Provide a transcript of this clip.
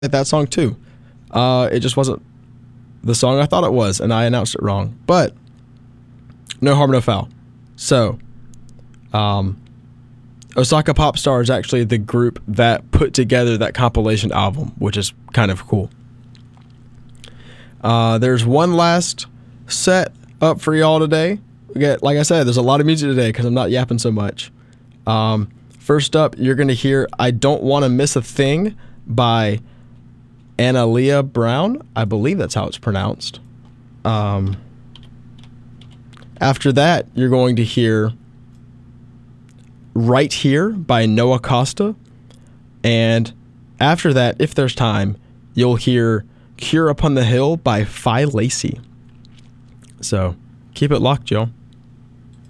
that song too. It just wasn't the song I thought it was, and I announced it wrong. But no harm, no foul. So, Osaka Popstar is actually the group that put together that compilation album, which is kind of cool. There's one last set up for y'all today. Like I said, there's a lot of music today because I'm not yapping so much. First up, you're going to hear I Don't Want to Miss a Thing by Analia Brown. I believe that's how it's pronounced. After that, you're going to hear Right Here by Noah Costa. And after that, if there's time, you'll hear Cure Upon the Hill by Phi Lacey. So keep it locked, y'all.